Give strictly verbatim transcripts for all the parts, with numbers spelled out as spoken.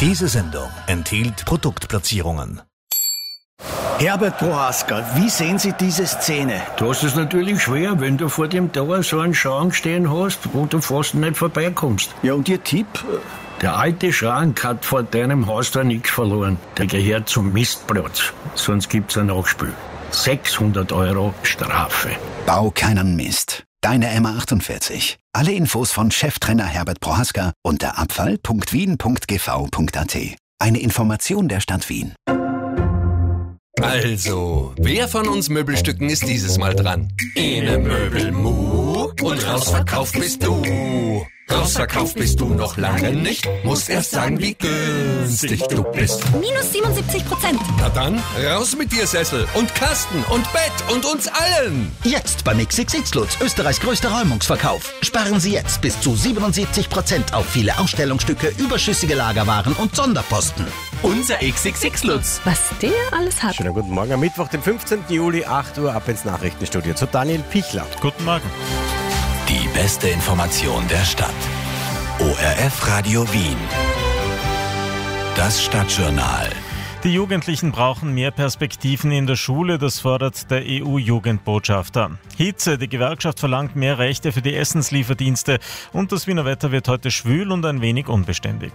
Diese Sendung enthielt Produktplatzierungen. Herbert Prohaska, wie sehen Sie diese Szene? Du hast es natürlich schwer, wenn du vor dem Tor so einen Schrank stehen hast, wo du fast nicht vorbeikommst. Ja, und Ihr Tipp? Der alte Schrank hat vor deinem Haus da nichts verloren. Der gehört zum Mistplatz. Sonst gibt's ein Nachspiel. sechshundert Euro Strafe. Bau keinen Mist. Deine M A achtundvierzig. Alle Infos von Cheftrainer Herbert Prohaska unter abfall punkt wien punkt g v punkt a t. Eine Information der Stadt Wien. Also, wer von uns Möbelstücken ist dieses Mal dran? Ene Möbelmu und rausverkauft bist du. Rausverkauft bist du noch lange nicht, musst erst sagen, wie günstig du bist. Minus siebenundsiebzig Prozent. Na dann, raus mit dir Sessel und Kasten und Bett und uns allen. Jetzt beim X X X Lutz, Österreichs größter Räumungsverkauf. Sparen Sie jetzt bis zu siebenundsiebzig Prozent auf viele Ausstellungsstücke, überschüssige Lagerwaren und Sonderposten. Unser X X X Lutz. Was der alles hat. Schönen guten Morgen am Mittwoch, den fünfzehnten Juli, acht Uhr, ab ins Nachrichtenstudio zu Daniel Pichler. Guten Morgen. Die beste Information der Stadt. O R F Radio Wien. Das Stadtjournal. Die Jugendlichen brauchen mehr Perspektiven in der Schule, das fordert der E U-Jugendbotschafter. Hitze, die Gewerkschaft verlangt mehr Rechte für die Essenslieferdienste und das Wiener Wetter wird heute schwül und ein wenig unbeständig.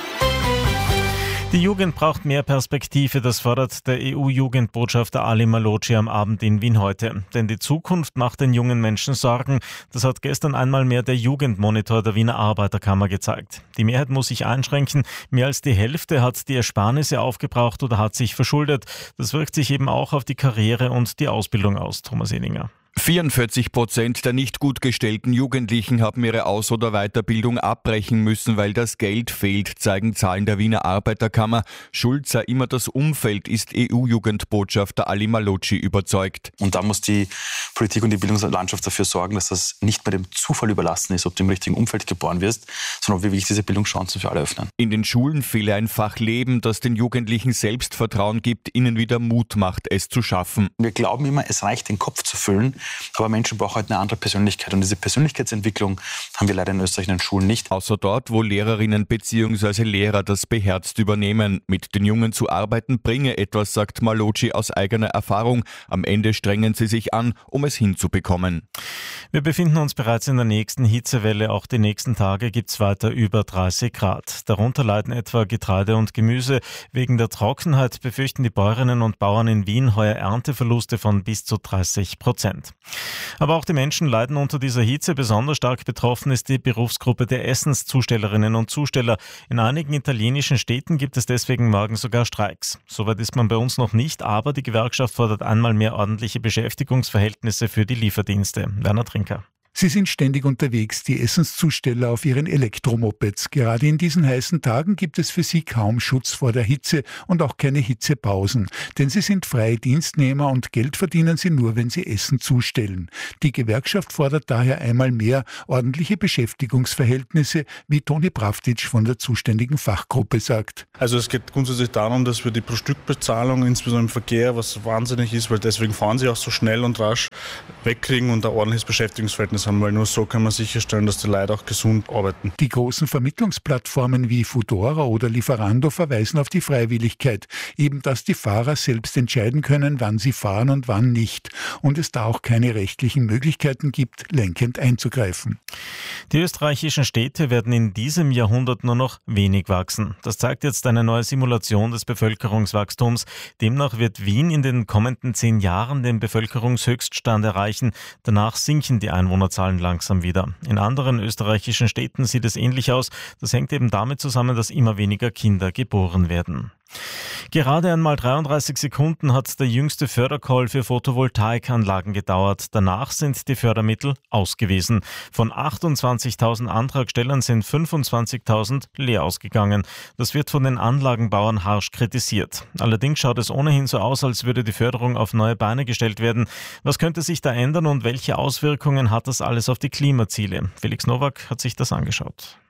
Die Jugend braucht mehr Perspektive, das fordert der E U-Jugendbotschafter Ali Malocci am Abend in Wien heute. Denn die Zukunft macht den jungen Menschen Sorgen. Das hat gestern einmal mehr der Jugendmonitor der Wiener Arbeiterkammer gezeigt. Die Mehrheit muss sich einschränken. Mehr als die Hälfte hat die Ersparnisse aufgebraucht oder hat sich verschuldet. Das wirkt sich eben auch auf die Karriere und die Ausbildung aus. Thomas Ehninger. vierundvierzig Prozent der nicht gut gestellten Jugendlichen haben ihre Aus- oder Weiterbildung abbrechen müssen, weil das Geld fehlt, zeigen Zahlen der Wiener Arbeiterkammer. Schuld sei immer das Umfeld, ist E U-Jugendbotschafter Ali Malocci überzeugt. Und da muss die Politik und die Bildungslandschaft dafür sorgen, dass das nicht mehr dem Zufall überlassen ist, ob du im richtigen Umfeld geboren wirst, sondern ob wir wirklich diese Bildungschancen für alle öffnen. In den Schulen fehle ein Fach Leben, das den Jugendlichen Selbstvertrauen gibt, ihnen wieder Mut macht, es zu schaffen. Wir glauben immer, es reicht, den Kopf zu füllen. Aber Menschen brauchen halt eine andere Persönlichkeit. Und diese Persönlichkeitsentwicklung haben wir leider in Österreich in den Schulen nicht. Außer dort, wo Lehrerinnen bzw. Lehrer das beherzt übernehmen. Mit den Jungen zu arbeiten bringe etwas, sagt Malocci aus eigener Erfahrung. Am Ende strengen sie sich an, um es hinzubekommen. Wir befinden uns bereits in der nächsten Hitzewelle. Auch die nächsten Tage gibt es weiter über dreißig Grad. Darunter leiden etwa Getreide und Gemüse. Wegen der Trockenheit befürchten die Bäuerinnen und Bauern in Wien heuer Ernteverluste von bis zu dreißig Prozent. Aber auch die Menschen leiden unter dieser Hitze. Besonders stark betroffen ist die Berufsgruppe der Essenszustellerinnen und Zusteller. In einigen italienischen Städten gibt es deswegen morgen sogar Streiks. Soweit ist man bei uns noch nicht, aber die Gewerkschaft fordert einmal mehr ordentliche Beschäftigungsverhältnisse für die Lieferdienste. Werner Trinker. Sie sind ständig unterwegs, die Essenszusteller auf ihren Elektromopeds. Gerade in diesen heißen Tagen gibt es für sie kaum Schutz vor der Hitze und auch keine Hitzepausen. Denn sie sind freie Dienstnehmer und Geld verdienen sie nur, wenn sie Essen zustellen. Die Gewerkschaft fordert daher einmal mehr ordentliche Beschäftigungsverhältnisse, wie Toni Pravtic von der zuständigen Fachgruppe sagt. Also es geht grundsätzlich darum, dass wir die Pro-Stück-Bezahlung, insbesondere im Verkehr, was wahnsinnig ist, weil deswegen fahren sie auch so schnell und rasch, wegkriegen und ein ordentliches Beschäftigungsverhältnis haben, weil nur so kann man sicherstellen, dass die Leute auch gesund arbeiten. Die großen Vermittlungsplattformen wie Foodora oder Lieferando verweisen auf die Freiwilligkeit, eben dass die Fahrer selbst entscheiden können, wann sie fahren und wann nicht und es da auch keine rechtlichen Möglichkeiten gibt, lenkend einzugreifen. Die österreichischen Städte werden in diesem Jahrhundert nur noch wenig wachsen. Das zeigt jetzt eine neue Simulation des Bevölkerungswachstums. Demnach wird Wien in den kommenden zehn Jahren den Bevölkerungshöchststand erreichen. Danach sinken die Einwohnerzahlen langsam wieder. In anderen österreichischen Städten sieht es ähnlich aus. Das hängt eben damit zusammen, dass immer weniger Kinder geboren werden. Gerade einmal dreiunddreißig Sekunden hat der jüngste Fördercall für Photovoltaikanlagen gedauert. Danach sind die Fördermittel ausgewiesen. Von achtundzwanzigtausend Antragstellern sind fünfundzwanzigtausend leer ausgegangen. Das wird von den Anlagenbauern harsch kritisiert. Allerdings schaut es ohnehin so aus, als würde die Förderung auf neue Beine gestellt werden. Was könnte sich da ändern und welche Auswirkungen hat das alles auf die Klimaziele? Felix Nowak hat sich das angeschaut.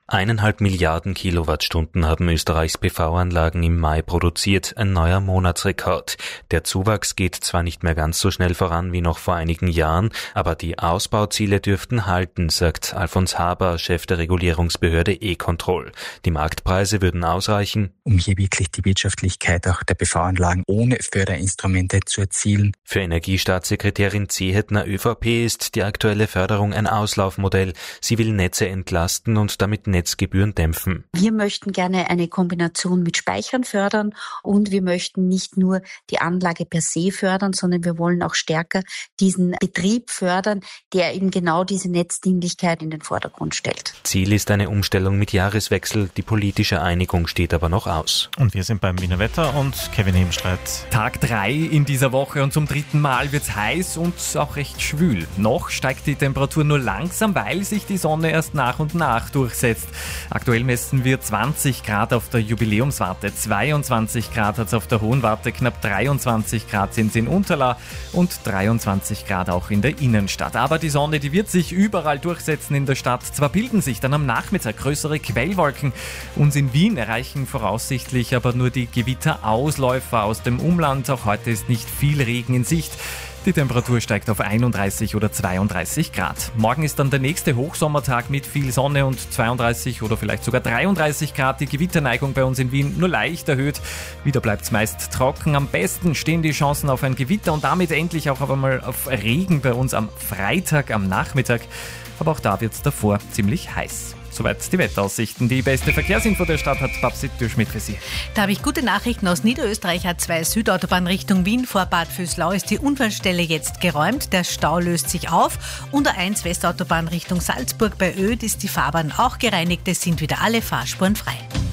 Eineinhalb Milliarden Kilowattstunden haben Österreichs P V-Anlagen im Mai produziert, ein neuer Monatsrekord. Der Zuwachs geht zwar nicht mehr ganz so schnell voran wie noch vor einigen Jahren, aber die Ausbauziele dürften halten, sagt Alfons Haber, Chef der Regulierungsbehörde E-Control. Die Marktpreise würden ausreichen, um hier wirklich die Wirtschaftlichkeit auch der P V-Anlagen ohne Förderinstrumente zu erzielen. Für Energiestaatssekretärin Zehetner ÖVP ist die aktuelle Förderung ein Auslaufmodell. Sie will Netze entlasten und damit Netzgebühren dämpfen. Wir möchten gerne eine Kombination mit Speichern fördern und wir möchten nicht nur die Anlage per se fördern, sondern wir wollen auch stärker diesen Betrieb fördern, der eben genau diese Netzdienlichkeit in den Vordergrund stellt. Ziel ist eine Umstellung mit Jahreswechsel. Die politische Einigung steht aber noch aus. Und wir sind beim Wiener Wetter und Kevin Hebenstreit. Tag drei in dieser Woche und zum dritten Mal wird's heiß und auch recht schwül. Noch steigt die Temperatur nur langsam, weil sich die Sonne erst nach und nach durchsetzt. Aktuell messen wir zwanzig Grad auf der Jubiläumswarte, zweiundzwanzig Grad hat's auf der Hohen Warte, knapp dreiundzwanzig Grad sind es in Unterla und dreiundzwanzig Grad auch in der Innenstadt. Aber die Sonne, die wird sich überall durchsetzen in der Stadt. Zwar bilden sich dann am Nachmittag größere Quellwolken. Uns in Wien erreichen voraussichtlich aber nur die Gewitterausläufer aus dem Umland. Auch heute ist nicht viel Regen in Sicht. Die Temperatur steigt auf einunddreißig oder zweiunddreißig Grad. Morgen ist dann der nächste Hochsommertag mit viel Sonne und zweiunddreißig oder vielleicht sogar dreiunddreißig Grad. Die Gewitterneigung bei uns in Wien nur leicht erhöht. Wieder bleibt es meist trocken. Am besten stehen die Chancen auf ein Gewitter und damit endlich auch einmal auf Regen bei uns am Freitag, am Nachmittag. Aber auch da wird es davor ziemlich heiß. Soweit die Wetteraussichten. Die beste Verkehrsinfo der Stadt hat Babsi Türschmidt für Sie. Da habe ich gute Nachrichten aus Niederösterreich. A zwei Südautobahn Richtung Wien vor Bad Vöslau ist die Unfallstelle jetzt geräumt. Der Stau löst sich auf. Und A eins Westautobahn Richtung Salzburg bei Oedt ist die Fahrbahn auch gereinigt. Es sind wieder alle Fahrspuren frei.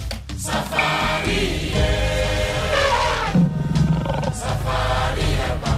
Safari, Safari,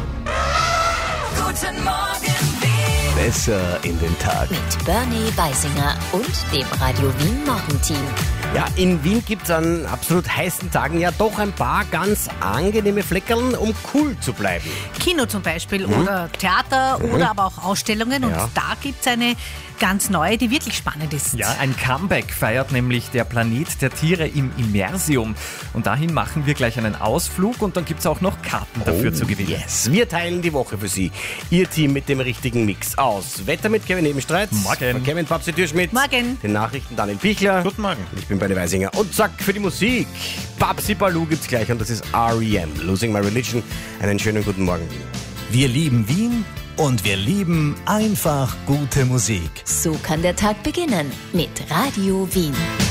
guten Morgen. Besser in den Tag. Mit Bernie Beisinger und dem Radio Wien Morgenteam. Ja, in Wien gibt es an absolut heißen Tagen ja doch ein paar ganz angenehme Fleckerln, um cool zu bleiben. Kino zum Beispiel mhm. oder Theater mhm. oder aber auch Ausstellungen. Und ja. da gibt es eine ganz neue, die wirklich spannend ist. Ja, ein Comeback feiert nämlich der Planet der Tiere im Immersium. Und dahin machen wir gleich einen Ausflug und dann gibt es auch noch Karten dafür oh, zu gewinnen. Yes, wir teilen die Woche für Sie. Ihr Team mit dem richtigen Mix aus Wetter mit Kevin Hebenstreit. Morgen. Von Kevin Babsi Türschmidt. Morgen. Den Nachrichten Daniel Pichler. Guten Morgen. Ich bin Bernie Beisinger. Und zack, für die Musik. Babsi Balu gibt's gleich und das ist R E M. Losing My Religion. Einen schönen guten Morgen, Wien. Wir lieben Wien und wir lieben einfach gute Musik. So kann der Tag beginnen mit Radio Wien.